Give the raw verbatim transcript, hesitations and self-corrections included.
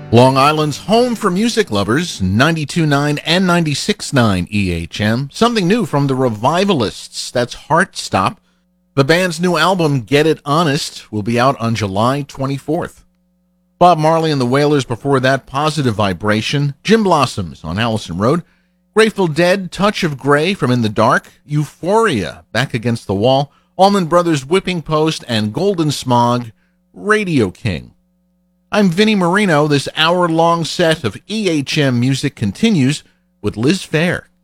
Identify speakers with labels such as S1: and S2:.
S1: Long Island's home for music lovers, ninety-two point nine and ninety-six point nine E H M. Something new from the Revivalists, that's Heartstop. The band's new album, Get It Honest, will be out on July twenty-fourth. Bob Marley and the Wailers before that, Positive Vibration. Jim Blossoms on Allison Road. Grateful Dead, Touch of Grey from In the Dark. Euphoria, Back Against the Wall. Allman Brothers, Whipping Post, and Golden Smog, Radio King. I'm Vinnie Marino. This hour-long set of E H M music continues with Liz Phair.